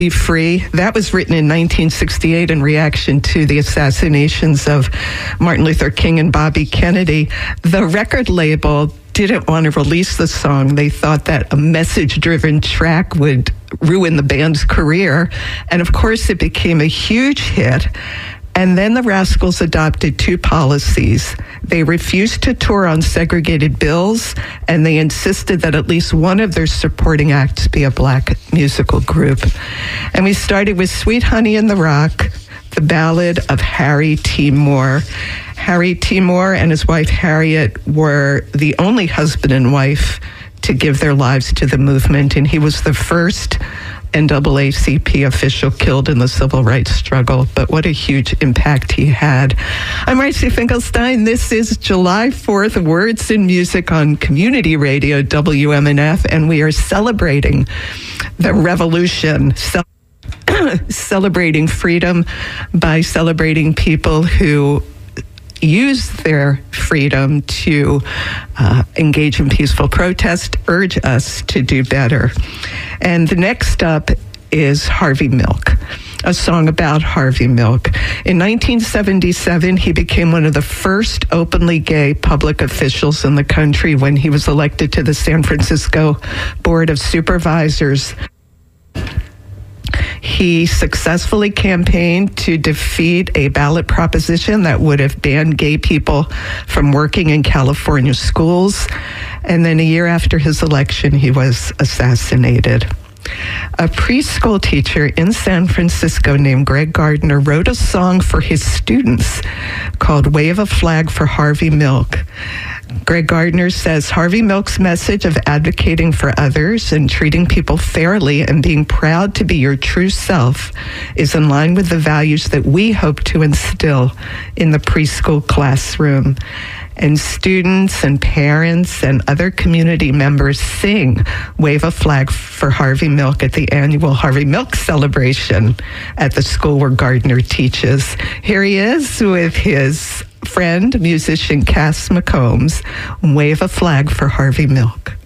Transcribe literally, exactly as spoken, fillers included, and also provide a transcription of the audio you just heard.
Be Free. That was written in nineteen sixty-eight in reaction to the assassinations of Martin Luther King and Bobby Kennedy. The record label didn't want to release the song. They thought that a message-driven track would ruin the band's career. And of course, it became a huge hit. And then the Rascals adopted two policies. They refused to tour on segregated bills, and they insisted that at least one of their supporting acts be a black musical group. And we started with Sweet Honey in the Rock, the ballad of Harry T. Moore. Harry T. Moore and his wife Harriet were the only husband and wife to give their lives to the movement, and he was the first N double A C P official killed in the civil rights struggle. But what a huge impact he had. I'm Marcy Finkelstein. This is July fourth, Words and Music on Community Radio, W M N F, and we are celebrating the revolution, ce- celebrating freedom by celebrating people who use their freedom to uh, engage in peaceful protest, urge us to do better. And the next up is Harvey Milk, a song about Harvey Milk. In nineteen seventy-seven, he became one of the first openly gay public officials in the country when he was elected to the San Francisco Board of Supervisors. He successfully campaigned to defeat a ballot proposition that would have banned gay people from working in California schools. And then a year after his election, he was assassinated. A preschool teacher in San Francisco named Greg Gardner wrote a song for his students called Wave a Flag for Harvey Milk. Greg Gardner says Harvey Milk's message of advocating for others and treating people fairly and being proud to be your true self is in line with the values that we hope to instill in the preschool classroom. And students and parents and other community members sing Wave a Flag for Harvey Milk at the annual Harvey Milk celebration at the school where Gardner teaches. Here he is with his friend, musician Cass McCombs, Wave a Flag for Harvey Milk.